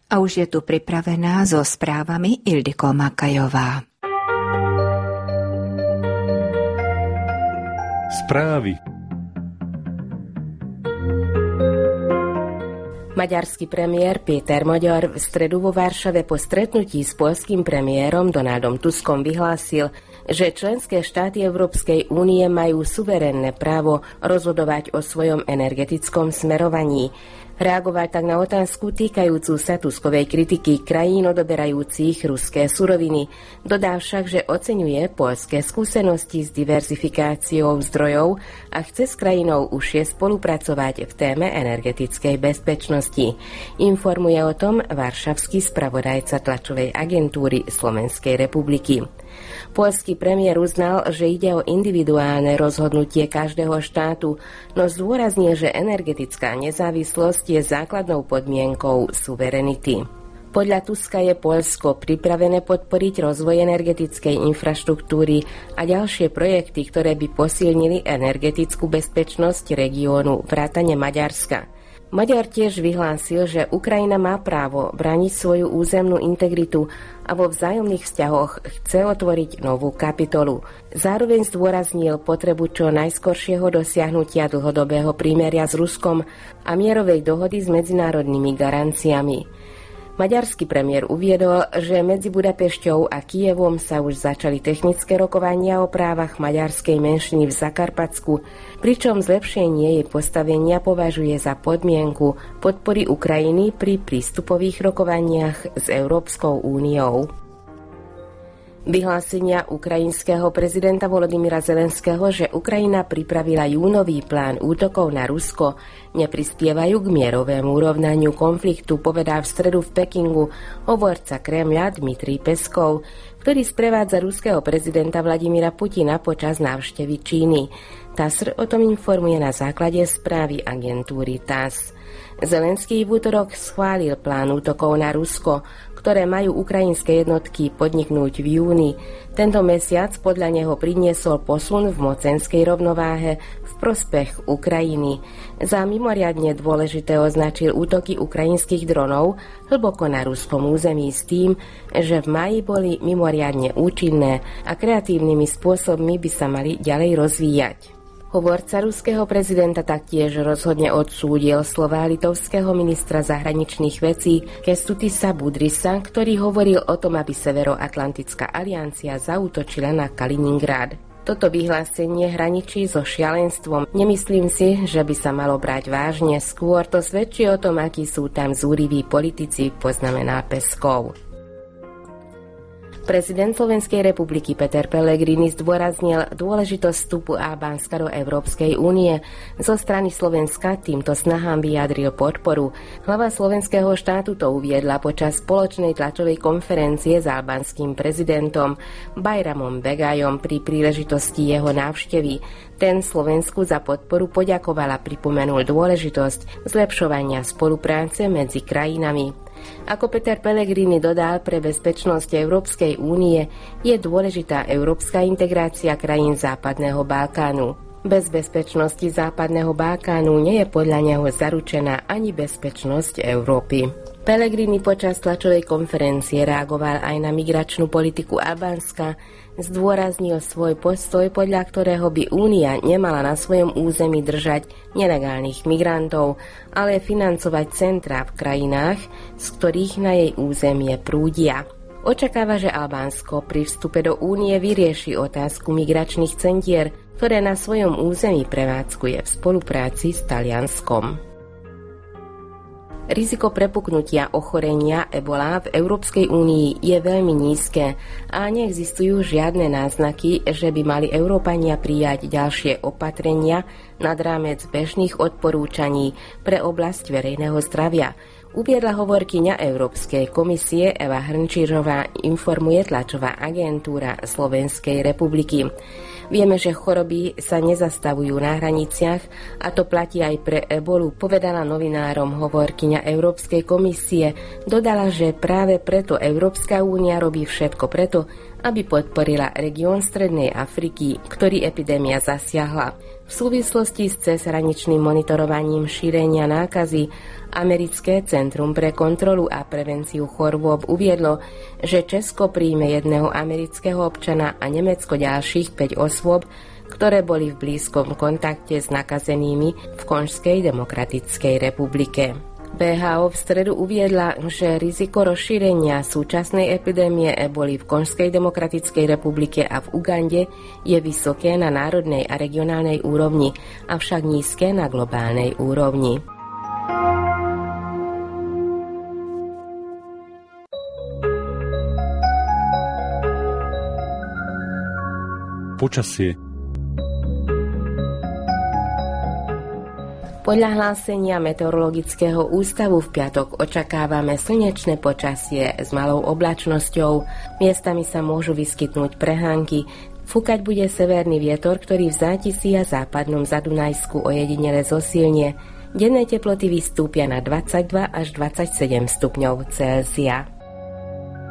A už je tu pripravená so správami Ildiko Makajová. Správy. Maďarský premiér Péter Magyar v stredu vo Varšave po stretnutí s poľským premiérom Donaldom Tuskom vyhlásil, že členské štáty Európskej únie majú suverénne právo rozhodovať o svojom energetickom smerovaní. Reagoval tak na otázku týkajúcu sa Tuskovej kritiky krajín odoberajúcich ruské suroviny. Dodal však, že oceňuje poľské skúsenosti s diverzifikáciou zdrojov a chce s krajinou užšie spolupracovať v téme energetickej bezpečnosti. Informuje o tom varšavský spravodajca tlačovej agentúry Slovenskej republiky. Poľský premiér uznal, že ide o individuálne rozhodnutie každého štátu, no zdôraznil, že energetická nezávislosť je základnou podmienkou suverenity. Podľa Tuska je Poľsko pripravené podporiť rozvoj energetickej infraštruktúry a ďalšie projekty, ktoré by posilnili energetickú bezpečnosť regiónu vrátane Maďarska. Maďar tiež vyhlásil, že Ukrajina má právo brániť svoju územnú integritu a vo vzájomných vzťahoch chce otvoriť novú kapitolu. Zároveň zdôraznil potrebu čo najskoršieho dosiahnutia dlhodobého prímeria s Ruskom a mierovej dohody s medzinárodnými garanciami. Maďarský premiér uviedol, že medzi Budapešťou a Kyjevom sa už začali technické rokovania o právach maďarskej menšiny v Zakarpatsku, pričom zlepšenie jej postavenia považuje za podmienku podpory Ukrajiny pri prístupových rokovaniach s Európskou úniou. Vyhlásenia ukrajinského prezidenta Volodymyra Zelenského, že Ukrajina pripravila júnový plán útokov na Rusko, neprispievajú k mierovému urovnaniu konfliktu, povedal v stredu v Pekingu hovorca Kremľa Dmitrij Peskov, ktorý sprevádza ruského prezidenta Vladimíra Putina počas návštevy Číny. TASR o tom informuje na základe správy agentúry TASS. Zelenský v útorok schválil plán útokov na Rusko, ktoré majú ukrajinské jednotky podniknúť v júni. Tento mesiac podľa neho priniesol posun v mocenskej rovnováhe v prospech Ukrajiny. Za mimoriadne dôležité označil útoky ukrajinských dronov hlboko na ruskom území s tým, že v máji boli mimoriadne účinné a kreatívnymi spôsobmi by sa mali ďalej rozvíjať. Hovorca ruského prezidenta taktiež rozhodne odsúdil slová litovského ministra zahraničných vecí Kęstutisa Budrysa, ktorý hovoril o tom, aby Severoatlantická aliancia zaútočila na Kaliningrad. Toto vyhlásenie hraničí so šialenstvom. Nemyslím si, že by sa malo brať vážne, skôr to svedčí o tom, akí sú tam zúriví politici, poznamená Peskov. Prezident Slovenskej republiky Peter Pellegrini zdôraznil dôležitosť vstupu Albánska do Európskej únie. Zo strany Slovenska týmto snahám vyjadril podporu. Hlava slovenského štátu to uviedla počas spoločnej tlačovej konferencie s albánskym prezidentom Bajramom Begajom pri príležitosti jeho návštevy. Ten Slovensku za podporu poďakoval a pripomenul dôležitosť zlepšovania spolupráce medzi krajinami. Ako Peter Pellegrini dodal, pre bezpečnosť Európskej únie je dôležitá európska integrácia krajín Západného Balkánu. Bez bezpečnosti Západného Balkánu nie je podľa neho zaručená ani bezpečnosť Európy. Pellegrini počas tlačovej konferencie reagoval aj na migračnú politiku Albánska, zdôraznil svoj postoj, podľa ktorého by Únia nemala na svojom území držať nelegálnych migrantov, ale financovať centrá v krajinách, z ktorých na jej územie prúdia. Očakáva, že Albánsko pri vstupe do Únie vyrieši otázku migračných centier, ktoré na svojom území prevádzkuje v spolupráci s Talianskom. Riziko prepuknutia ochorenia ebola v Európskej únii je veľmi nízke a neexistujú žiadne náznaky, že by mali Európania prijať ďalšie opatrenia nad rámec bežných odporúčaní pre oblasť verejného zdravia. Uviedla hovorkyňa Európskej komisie Eva Hrnčířová, informuje tlačová agentúra Slovenskej republiky. Vieme, že choroby sa nezastavujú na hraniciach a to platí aj pre ebolu, povedala novinárom hovorkyňa Európskej komisie. Dodala, že práve preto Európska únia robí všetko preto, aby podporila región Strednej Afriky, ktorý epidémia zasiahla. V súvislosti s cezhraničným monitorovaním šírenia nákazy Americké centrum pre kontrolu a prevenciu chorôb uviedlo, že Česko príjme jedného amerického občana a Nemecko ďalších 5 osôb, ktoré boli v blízkom kontakte s nakazenými v Konžskej demokratickej republike. WHO v stredu uviedla, že riziko rozšírenia súčasnej epidémie eboli v Konžskej demokratickej republike a v Ugande je vysoké na národnej a regionálnej úrovni, avšak nízke na globálnej úrovni. Počasie. Podľa hlásenia Meteorologického ústavu v piatok očakávame slnečné počasie s malou oblačnosťou. Miestami sa môžu vyskytnúť prehánky. Fúkať bude severný vietor, ktorý v zátisí a západnom Zadunajsku ojedinele zosilnie. Denné teploty vystúpia na 22 až 27 stupňov Celzia.